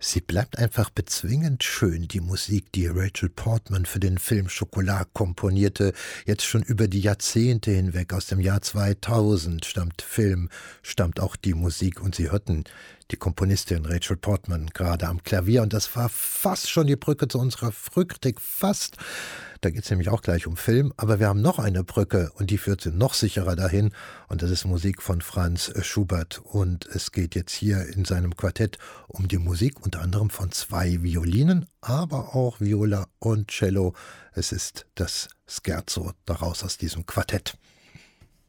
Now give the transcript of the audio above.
Sie bleibt einfach bezwingend schön, die Musik, die Rachel Portman für den Film Schokolade komponierte. Jetzt schon über die Jahrzehnte hinweg, aus dem Jahr 2000 stammt auch die Musik. Und Sie hörten die Komponistin Rachel Portman gerade am Klavier. Und das war fast schon die Brücke zu unserer Frühkritik, fast. Da geht es nämlich auch gleich um Film. Aber wir haben noch eine Brücke und die führt sie noch sicherer dahin. Und das ist Musik von Franz Schubert. Und es geht jetzt hier in seinem Quartett um die Musik, unter anderem von 2 Violinen, aber auch Viola und Cello. Es ist das Scherzo daraus aus diesem Quartett.